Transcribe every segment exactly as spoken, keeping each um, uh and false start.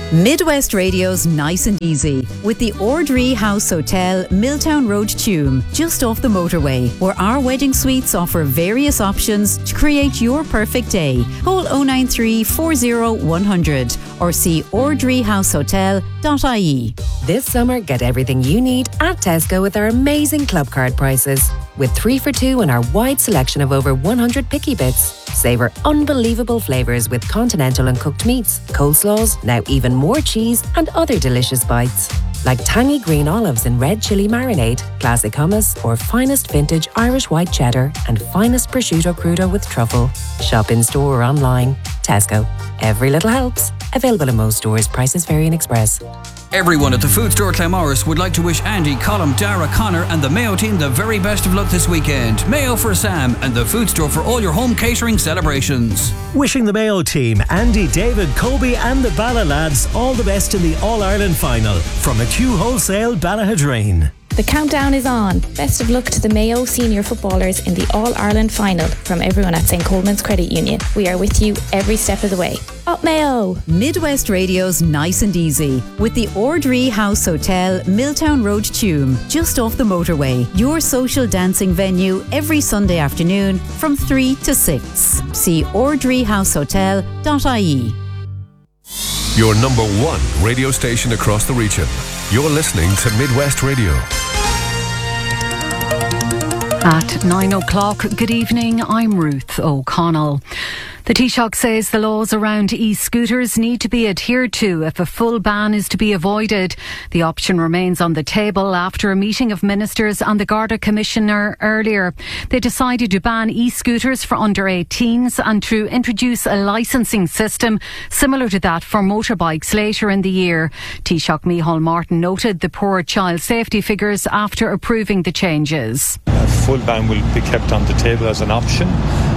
Midwest Radio's Nice and Easy with the Ordree House Hotel, Milltown Road, Tuam, just off the motorway, where our wedding suites offer various options to create your perfect day. Call oh nine three, four oh, one hundred or see ordree house hotel dot I E. This summer, get everything you need at Tesco with our amazing club card prices. With three for two and our wide selection of over one hundred picky bits. Savour unbelievable flavours with continental and cooked meats, coleslaws, now even more cheese and other delicious bites. Like tangy green olives in red chilli marinade, classic hummus, or finest vintage Irish white cheddar and finest prosciutto crudo with truffle. Shop in store or online. Tesco. Every little helps. Available in most stores. Prices vary in Express. Everyone at the Food Store Claremorris would like to wish Andy, Colm, Dara, Connor and the Mayo team the very best of luck this weekend. Mayo for Sam and the Food Store for all your home catering celebrations. Wishing the Mayo team, Andy, David, Kobe and the Bala lads all the best in the All-Ireland final. From McHugh Wholesale, Ballahadrine. The countdown is on. Best of luck to the Mayo senior footballers in the All-Ireland final from everyone at Saint Coleman's Credit Union. We are with you every step of the way. Up Mayo! Midwest Radio's Nice and Easy with the Ordree House Hotel, Milltown Road, Tuam, just off the motorway. Your social dancing venue every Sunday afternoon from three to six. See ordree house hotel dot I E. Your number one radio station across the region. You're listening to Midwest Radio. At nine o'clock, good evening, I'm Ruth O'Connell. The Taoiseach says the laws around e-scooters need to be adhered to if a full ban is to be avoided. The option remains on the table after a meeting of ministers and the Garda Commissioner earlier. They decided to ban e-scooters for under eighteens and to introduce a licensing system similar to that for motorbikes later in the year. Taoiseach Micheál Martin noted the poor child safety figures after approving the changes. A full ban will be kept on the table as an option.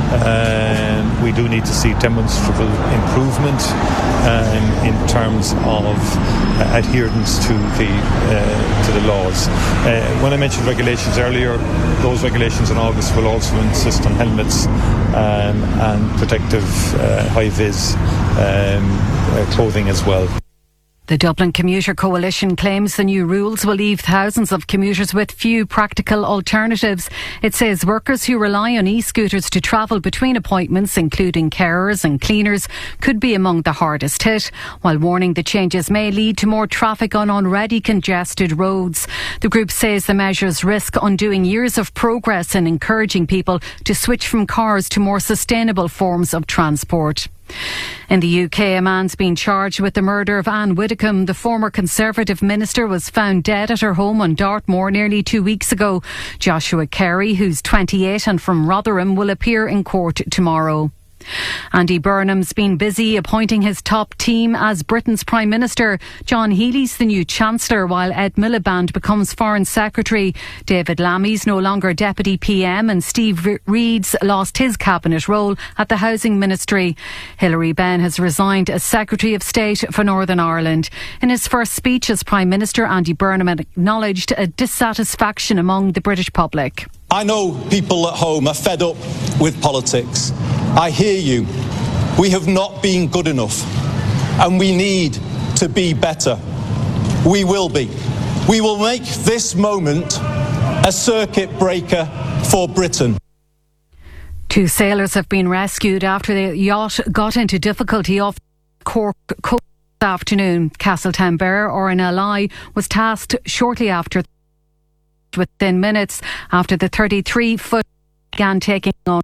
Um, we do need to see demonstrable improvement um, in terms of uh, adherence to the uh, to the laws. Uh, when I mentioned regulations earlier, those regulations in August will also insist on helmets um, and protective uh, high-vis um, uh, clothing as well. The Dublin Commuter Coalition claims the new rules will leave thousands of commuters with few practical alternatives. It says workers who rely on e-scooters to travel between appointments, including carers and cleaners, could be among the hardest hit, while warning the changes may lead to more traffic on already congested roads. The group says the measures risk undoing years of progress in encouraging people to switch from cars to more sustainable forms of transport. In the U K, a man's been charged with the murder of Anne Widdecombe. The former Conservative minister was found dead at her home on Dartmoor nearly two weeks ago. Joshua Carey, who's twenty-eight and from Rotherham, will appear in court tomorrow. Andy Burnham's been busy appointing his top team as Britain's Prime Minister. John Healy's the new Chancellor, while Ed Miliband becomes Foreign Secretary. David Lammy's no longer Deputy P M and Steve Reid's lost his cabinet role at the Housing Ministry. Hilary Benn has resigned as Secretary of State for Northern Ireland. In his first speech as Prime Minister, Andy Burnham acknowledged a dissatisfaction among the British public. I know people at home are fed up with politics. I hear you. We have not been good enough, and we need to be better. We will be. We will make this moment a circuit breaker for Britain. Two sailors have been rescued after the yacht got into difficulty off Cork coast this afternoon. Castletownbere, or an L I, was tasked shortly after, within minutes after the thirty-three foot began taking on.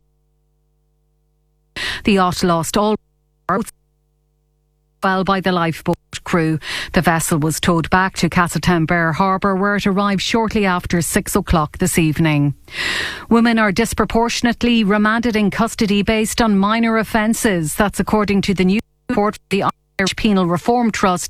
The yacht lost all well by the lifeboat crew. The vessel was towed back to Castletownbere Harbour, where it arrived shortly after six o'clock this evening. Women are disproportionately remanded in custody based on minor offences. That's according to the new report from the Irish Penal Reform Trust.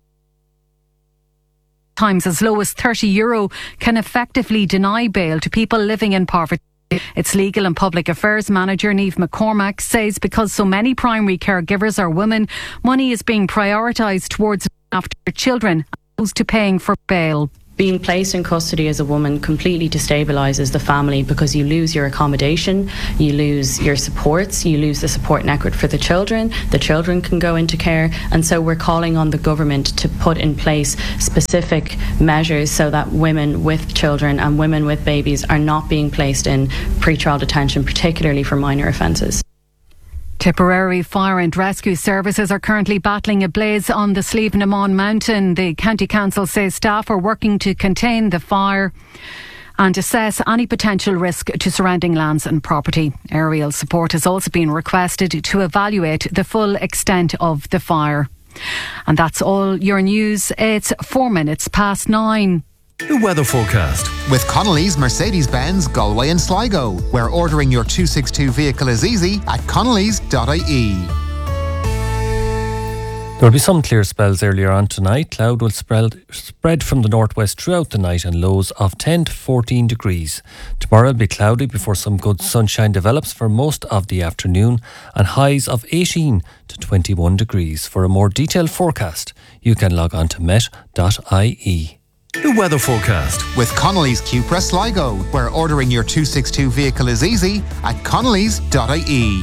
Times as low as thirty euro can effectively deny bail to people living in poverty. Its Legal and Public Affairs Manager, Niamh McCormack, says because so many primary caregivers are women, money is being prioritised towards after children as opposed to paying for bail. Being placed in custody as a woman completely destabilises the family because you lose your accommodation, you lose your supports, you lose the support network for the children. The children can go into care, and so we're calling on the government to put in place specific measures so that women with children and women with babies are not being placed in pre-trial detention, particularly for minor offences. Tipperary Fire and Rescue Services are currently battling a blaze on the Slieve na Mon mountain. The County Council says staff are working to contain the fire and assess any potential risk to surrounding lands and property. Aerial support has also been requested to evaluate the full extent of the fire. And that's all your news. It's four minutes past nine. The weather forecast. With Connolly's Mercedes-Benz Galway and Sligo, where ordering your two sixty-two vehicle is easy at connellys dot I E. There will be some clear spells earlier on tonight. Cloud will spread, spread from the northwest throughout the night and lows of ten to fourteen degrees. Tomorrow will be cloudy before some good sunshine develops for most of the afternoon and highs of eighteen to twenty-one degrees. For a more detailed forecast, you can log on to met dot I E. The weather forecast. With Connolly's Cupra Sligo, where ordering your two sixty-two vehicle is easy at connellys dot I E.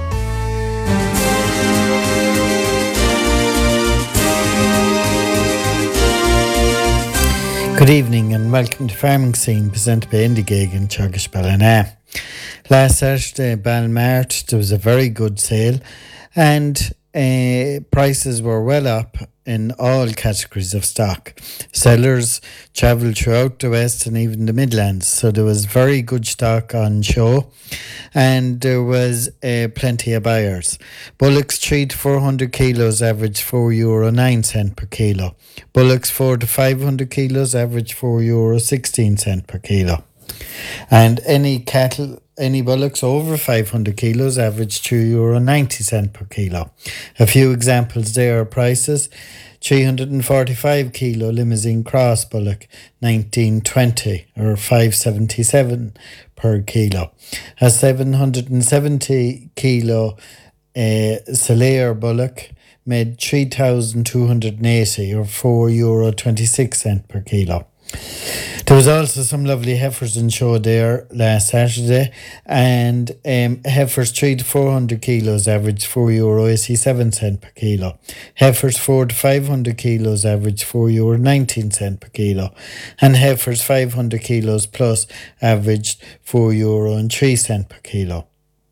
Good evening and welcome to Farming Scene, presented by Indigig and Teagasc Ballina. Last Saturday, Balmart, there was a very good sale and uh, prices were well up in all categories of stock. Sellers travelled throughout the West and even the Midlands, so there was very good stock on show and there was uh, plenty of buyers. Bullocks three to four hundred kilos average four euro nine cent per kilo. Bullocks four to five hundred kilos average four euro sixteen cent per kilo. And any cattle, any bullocks over five hundred kilos average two euro ninety cent per kilo. A few examples there are prices. three hundred forty-five kilo Limousin Cross bullock nineteen twenty or five seventy-seven per kilo. A seven hundred seventy kilo uh, Solaire bullock made three thousand two hundred eighty or four euro twenty-six cent per kilo. There was also some lovely heifers in show there last Saturday, and um, heifers three to four hundred kilos average four euro eighty-seven cent per kilo. Heifers four to five hundred kilos average four euro nineteen cent per kilo, and heifers five hundred kilos plus averaged four euro and three cent per kilo.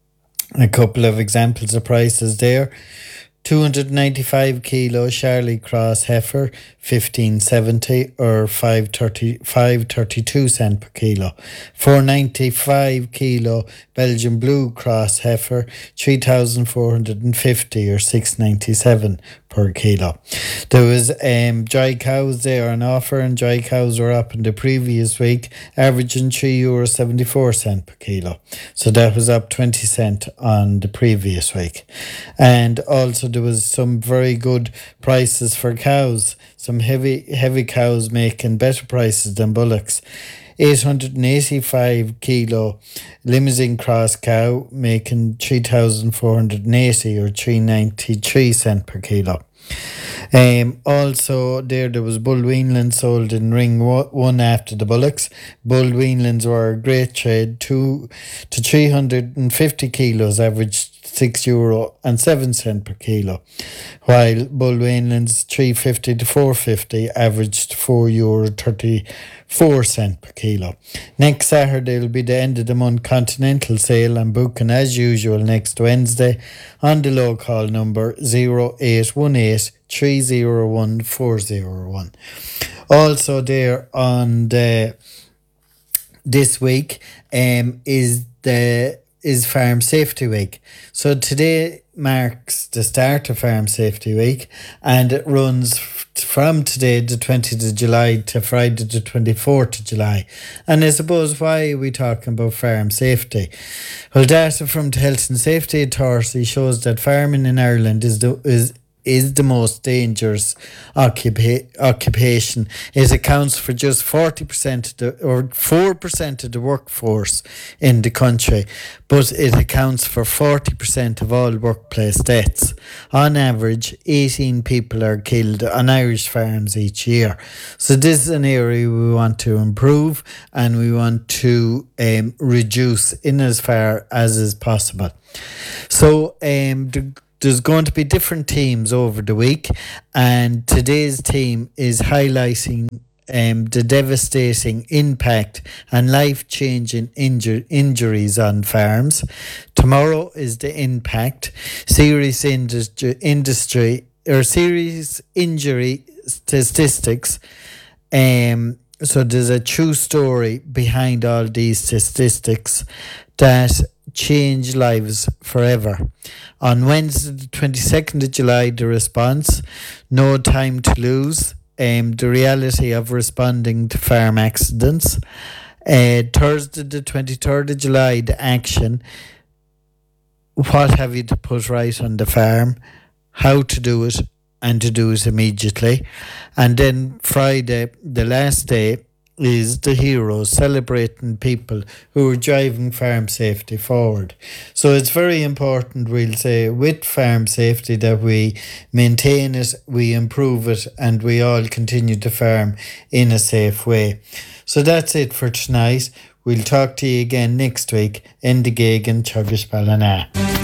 A couple of examples of prices there. two hundred ninety-five kilo Charlie Cross heifer fifteen seventy or five thirty five thirty-two cent per kilo. four ninety-five kilo Belgian Blue Cross heifer three thousand four hundred fifty or six ninety-seven per kilo. There was um, dry cows there on offer, and dry cows were up in the previous week, averaging three euro seventy-four cent per kilo. So that was up twenty cent on the previous week. And also there was some very good prices for cows. Some heavy heavy cows making better prices than bullocks. eight hundred eighty-five kilo Limousin Cross cow making three thousand four hundred eighty or three ninety-three cent per kilo. Um, also there there was bull weanlings sold in ring one after the bullocks. Bull weanlings were a great trade. Two to three hundred fifty kilos averaged six euro and seven cent per kilo, while bull weanlings three fifty to four fifty averaged four euro thirty four cent per kilo. Next Saturday will be the end of the month continental sale. I'm booking as usual next Wednesday on the low call number zero eight one eight three zero one four zero one. Also there on the this week um is the is Farm Safety Week. So today marks the start of Farm Safety Week, and it runs f- from today the twentieth of July to Friday the twenty-fourth of July. And I suppose, why are we talking about farm safety? Well, data from the Health and Safety Authority shows that farming in Ireland is the, is is the most dangerous occupa- occupation. It accounts for just forty percent of the, or four percent of the workforce in the country, but it accounts for forty percent of all workplace deaths. On average, eighteen people are killed on Irish farms each year. So this is an area we want to improve, and we want to um, reduce in as far as is possible. So um, the There's going to be different teams over the week, and today's team is highlighting um, the devastating impact and life-changing injur- injuries on farms. Tomorrow is the impact, serious industry, industry or serious injury statistics. Um, so there's a true story behind all these statistics that change lives forever. On Wednesday, the twenty-second of July, the response, no time to lose, um, the reality of responding to farm accidents. Uh, Thursday, the twenty-third of July, the action, what have you to put right on the farm, how to do it, and to do it immediately. And then Friday, the last day, is the heroes, celebrating people who are driving farm safety forward. So it's very important, we'll say, with farm safety, that we maintain it, we improve it, and we all continue to farm in a safe way. So that's it for tonight. We'll talk to you again next week. Enda Geoghegan, Teagasc Ballina.